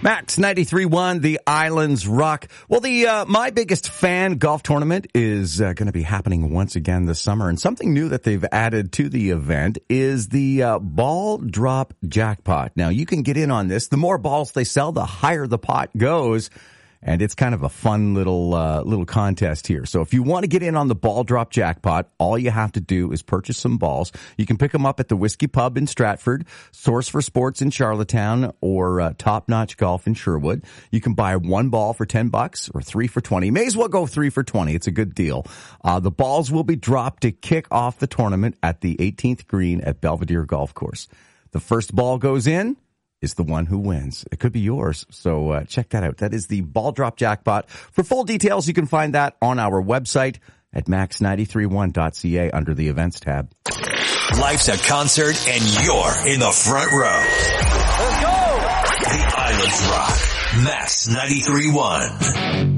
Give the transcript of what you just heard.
Max 93.1, the Islands Rock. Well, the My Biggest Fan golf tournament is going to be happening once again this summer. And something new that they've added to the event is the ball drop jackpot. Now, you can get in on this. The more balls they sell, the higher the pot goes. And it's kind of a fun little contest here. So if you want to get in on the ball drop jackpot, all you have to do is purchase some balls. You can pick them up at the Whiskey Pub in Stratford, Source for Sports in Charlottetown, or Top Notch Golf in Sherwood. You can buy one ball for $10 or three for $20. May as well go 3 for $20. It's a good deal. The balls will be dropped to kick off the tournament at the 18th green at Belvedere Golf Course. The first ball goes in is the one who wins. It could be yours. So check that out. That is the ball drop jackpot. For full details, you can find that on our website at max931.ca under the events tab. Life's a concert and you're in the front row. Let's go! The Islands Rock. Max 93.1.